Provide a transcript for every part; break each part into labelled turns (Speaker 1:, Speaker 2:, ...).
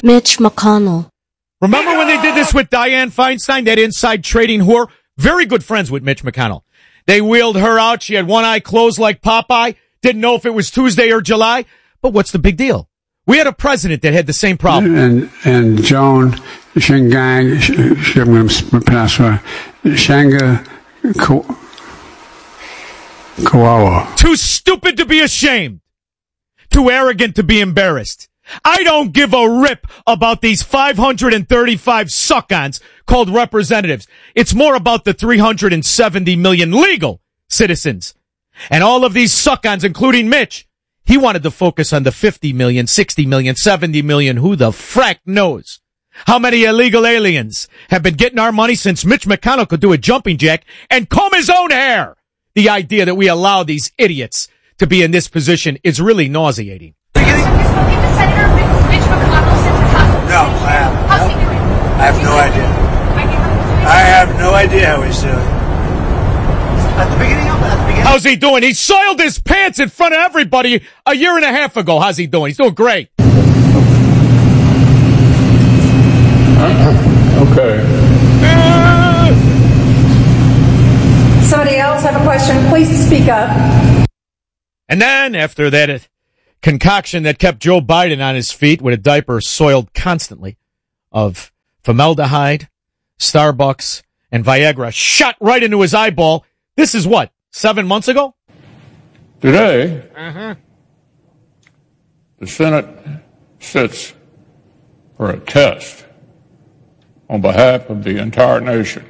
Speaker 1: Mitch McConnell.
Speaker 2: Remember when they did this with Dianne Feinstein, that inside trading whore? Very good friends with Mitch McConnell. They wheeled her out. She had one eye closed like Popeye. Didn't know if it was Tuesday or July. But what's the big deal? We had a president that had the same problem.
Speaker 3: And Joan Shingang, I'm going to pronounce it, Shanga Kawawa.
Speaker 2: Too stupid to be ashamed. Too arrogant to be embarrassed. I don't give a rip about these 535 suck-ons called representatives. It's more about the 370 million legal citizens. And all of these suck-ons, including Mitch, he wanted to focus on the 50 million, 60 million, 70 million. Who the frack knows how many illegal aliens have been getting our money since Mitch McConnell could do a jumping jack and comb his own hair? The idea that we allow these idiots to be in this position is really nauseating.
Speaker 4: Senator Mitch McConnell since the hospital?
Speaker 5: No, I haven't.
Speaker 4: How's he doing?
Speaker 5: I have no idea. I have no idea how he's doing.
Speaker 6: At the beginning.
Speaker 2: How's he doing? He soiled his pants in front of everybody a year and a half ago. How's he doing? He's doing great.
Speaker 3: Okay.
Speaker 7: Somebody else have a question? Please speak up.
Speaker 2: And then after that concoction that kept Joe Biden on his feet with a diaper soiled constantly of formaldehyde, Starbucks, and Viagra shot right into his eyeball. This is what, 7 months ago?
Speaker 3: Today, the Senate sits for a test on behalf of the entire nation.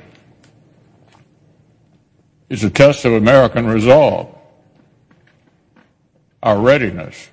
Speaker 3: It's a test of American resolve, our readiness,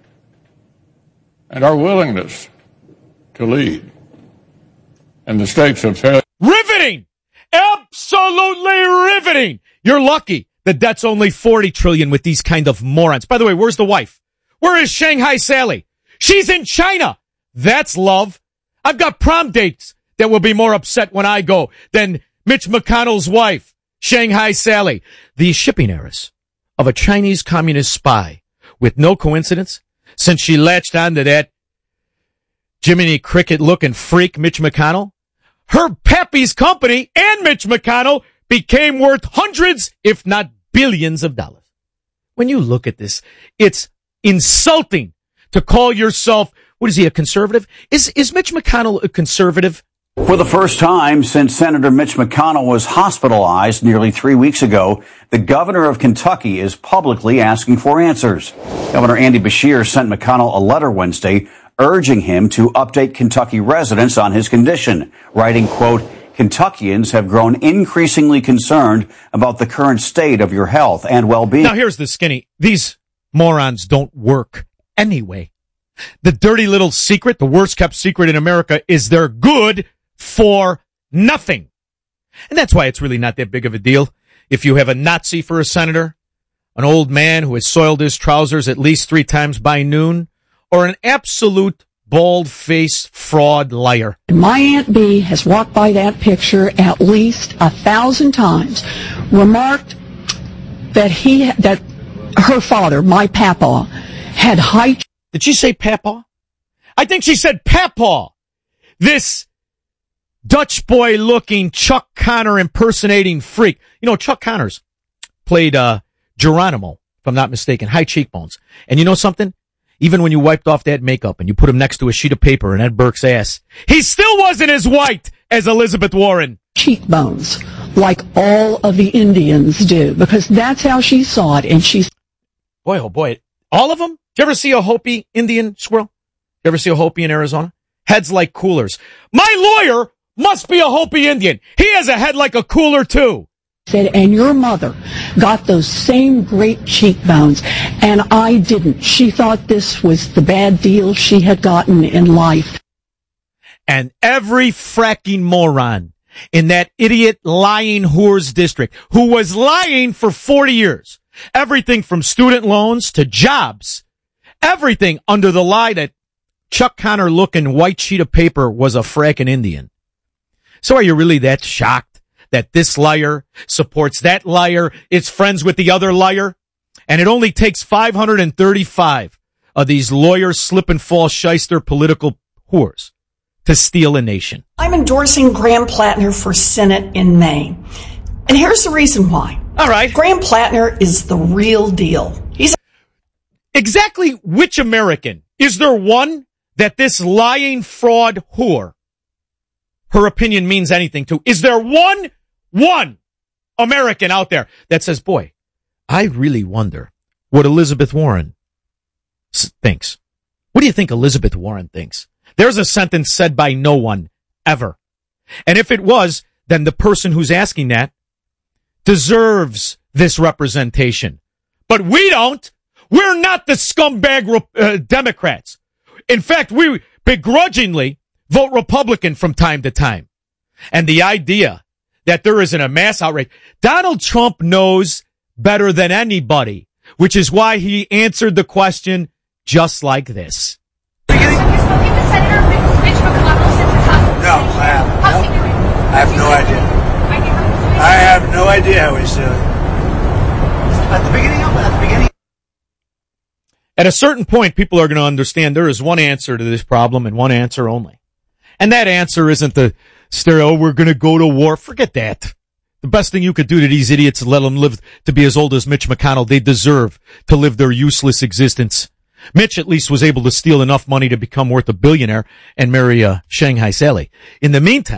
Speaker 3: and our willingness to lead. And the stakes of failure.
Speaker 2: Riveting! Absolutely riveting! You're lucky the debt's only $40 trillion with these kind of morons. By the way, where's the wife? Where is Shanghai Sally? She's in China. That's love. I've got prom dates that will be more upset when I go than Mitch McConnell's wife, Shanghai Sally. The shipping heiress of a Chinese communist spy, with no coincidence, since she latched onto that Jiminy Cricket-looking freak, Mitch McConnell, her pappy's company and Mitch McConnell became worth hundreds, if not billions of dollars. When you look at this, it's insulting to call yourself, what is he, a conservative? Is Mitch McConnell a conservative?
Speaker 8: For the first time since Senator Mitch McConnell was hospitalized nearly 3 weeks ago, the governor of Kentucky is publicly asking for answers. Governor Andy Beshear sent McConnell a letter Wednesday urging him to update Kentucky residents on his condition, writing, quote, Kentuckians have grown increasingly concerned about the current state of your health and well-being.
Speaker 2: Now here's the skinny. These morons don't work anyway. The dirty little secret, the worst kept secret in America, is they're good for nothing. And that's why it's really not that big of a deal if you have a Nazi for a senator, an old man who has soiled his trousers at least 3 times by noon, or an absolute bald-faced fraud liar.
Speaker 9: My Aunt B has walked by that picture at least 1,000 times, remarked that her father, my papa, had high...
Speaker 2: Did she say papa? I think she said papa. This Dutch boy-looking Chuck Connor impersonating freak. You know, Chuck Connors played Geronimo, if I'm not mistaken, high cheekbones. And you know something? Even when you wiped off that makeup and you put him next to a sheet of paper in Ed Burke's ass, he still wasn't as white as Elizabeth Warren.
Speaker 9: Cheekbones, like all of the Indians do, because that's how she saw it. And she's...
Speaker 2: Boy, oh boy. All of them? Did you ever see a Hopi Indian squirrel? You ever see a Hopi in Arizona? Heads like coolers. My lawyer must be a Hopi Indian. He has a head like a cooler, too.
Speaker 9: Said, and your mother got those same great cheekbones, and I didn't. She thought this was the bad deal she had gotten in life.
Speaker 2: And every fracking moron in that idiot lying whores district who was lying for 40 years, everything from student loans to jobs, everything under the lie that Chuck Connor looking white sheet of paper was a fracking Indian. So are you really that shocked that this liar supports that liar, is friends with the other liar? And it only takes 535 of these lawyer slip and fall shyster political whores to steal a nation.
Speaker 9: I'm endorsing Graham Plattner for Senate in May. And here's the reason why.
Speaker 2: All right.
Speaker 9: Graham Plattner is the real deal. He's
Speaker 2: Exactly which American? Is there one that this lying fraud whore, her opinion means anything to? Is there one American out there that says, boy, I really wonder what Elizabeth Warren thinks? What do you think Elizabeth Warren thinks? There's a sentence said by no one ever. And if it was, then the person who's asking that deserves this representation. But we don't. We're not the scumbag Democrats. In fact, we begrudgingly vote Republican from time to time. And the idea that there isn't a mass outrage. Donald Trump knows better than anybody, which is why he answered the question just like this.
Speaker 4: Have you spoken to Senator Mitch McConnell since his hospital?
Speaker 5: No, I haven't.
Speaker 4: How's he doing?
Speaker 5: I have no idea. I have no idea how he's doing.
Speaker 6: At the beginning.
Speaker 2: At a certain point, people are going to understand there is one answer to this problem and one answer only. And that answer isn't the stereo, we're going to go to war. Forget that. The best thing you could do to these idiots is let them live to be as old as Mitch McConnell. They deserve to live their useless existence. Mitch at least was able to steal enough money to become worth $1 billion and marry Shanghai Sally. In the meantime,